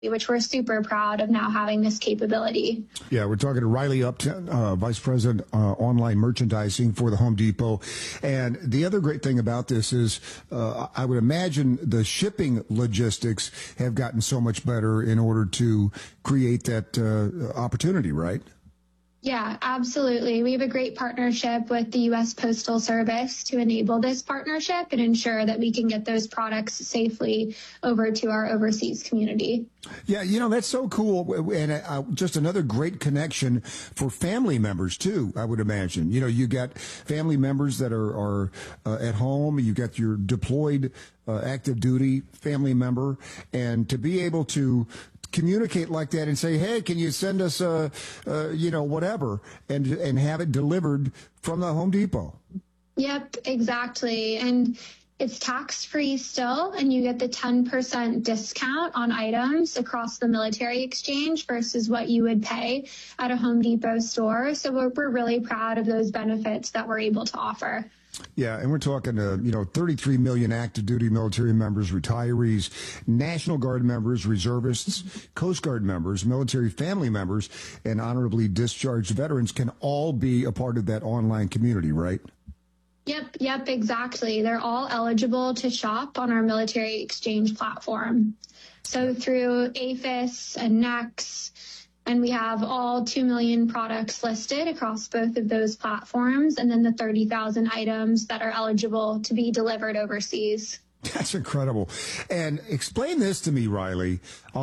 which we're super proud of now having this capability. Yeah, we're talking to Riley Upton, Vice President Online Merchandising for the Home Depot. And the other great thing about this is I would imagine the shipping logistics have gotten so much better in order to create that opportunity, right? Yeah, absolutely. We have a great partnership with the U.S. Postal Service to enable this partnership and ensure that we can get those products safely over to our overseas community. Yeah, that's so cool. And just another great connection for family members, too, I would imagine. You got family members that are at home. You got your deployed active duty family member. And to be able to communicate like that and say, hey, can you send us whatever, and have it delivered from the Home Depot? Yep, exactly. And it's tax-free still, and you get the 10% discount on items across the military exchange versus what you would pay at a Home Depot store. So we're really proud of those benefits that we're able to offer. Yeah, and we're talking 33 million active duty military members, retirees, National Guard members, reservists, Coast Guard members, military family members, and honorably discharged veterans can all be a part of that online community, right? Yep, exactly. They're all eligible to shop on our military exchange platform. So through APHIS and NEX, and we have all 2 million products listed across both of those platforms, and then the 30,000 items that are eligible to be delivered overseas. That's incredible. And explain this to me, Riley.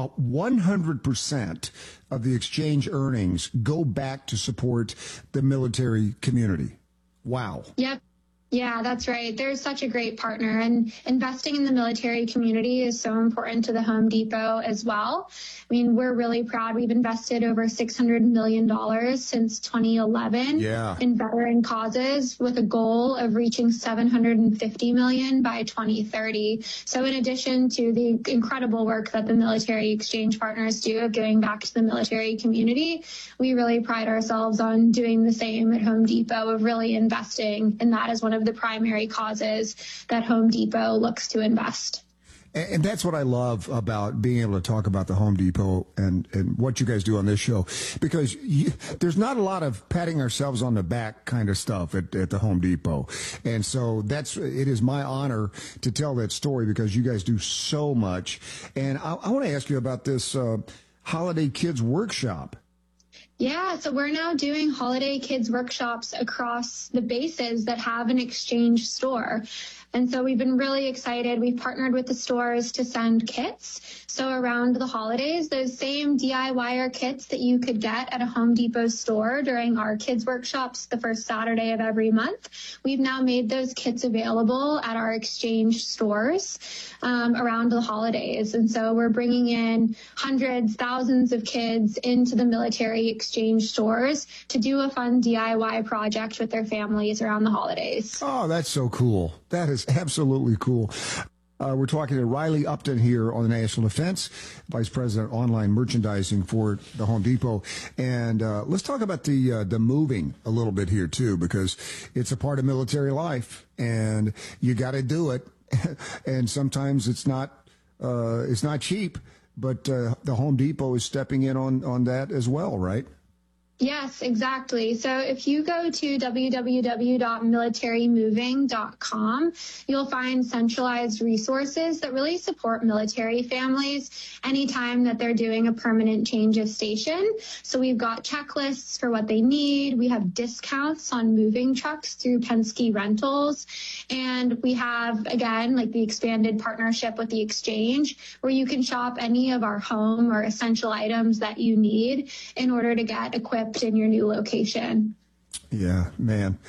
100% of the exchange earnings go back to support the military community. Wow. Yep. Yeah, that's right. They're such a great partner, and investing in the military community is so important to the Home Depot as well. I mean, we're really proud. We've invested over $600 million since 2011 in veteran causes, with a goal of reaching $750 million by 2030. So in addition to the incredible work that the military exchange partners do of giving back to the military community, we really pride ourselves on doing the same at Home Depot, of really investing in that as one of the primary causes that Home Depot looks to invest. And that's what I love about being able to talk about the Home Depot and what you guys do on this show, because there's not a lot of patting ourselves on the back kind of stuff at the Home Depot. And so it is my honor to tell that story, because you guys do so much. And I want to ask you about this Holiday Kids Workshop. Yeah, so we're now doing Holiday Kids Workshops across the bases that have an exchange store. And so we've been really excited. We've partnered with the stores to send kits. So around the holidays, those same DIYer kits that you could get at a Home Depot store during our kids workshops the first Saturday of every month, we've now made those kits available at our exchange stores around the holidays. And so we're bringing in hundreds, thousands of kids into the military exchange stores to do a fun DIY project with their families around the holidays. Oh, that's so cool. That is absolutely cool. We're talking to Riley Upton here on the National Defense, Vice President Online Merchandising for the Home Depot. And let's talk about the moving a little bit here, too, because it's a part of military life, and you got to do it. And sometimes it's not cheap, but the Home Depot is stepping in on that as well, right? Yes, exactly. So if you go to www.militarymoving.com, you'll find centralized resources that really support military families anytime that they're doing a permanent change of station. So we've got checklists for what they need. We have discounts on moving trucks through Penske Rentals. And we have, again, like the expanded partnership with the exchange, where you can shop any of our home or essential items that you need in order to get equipped in your new location. Yeah, man.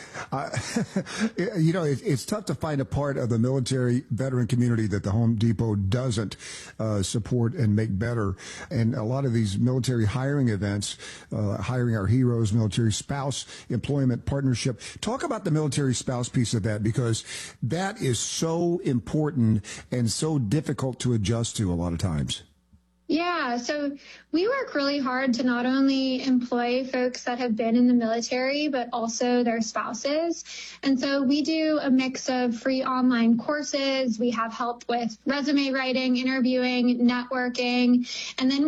It's tough to find a part of the military veteran community that the Home Depot doesn't support and make better. And a lot of these military hiring events, hiring our heroes, military spouse employment partnership. Talk about the military spouse piece of that, because that is so important and so difficult to adjust to a lot of times. Yeah, so we work really hard to not only employ folks that have been in the military, but also their spouses. And so we do a mix of free online courses. We have help with resume writing, interviewing, networking, and then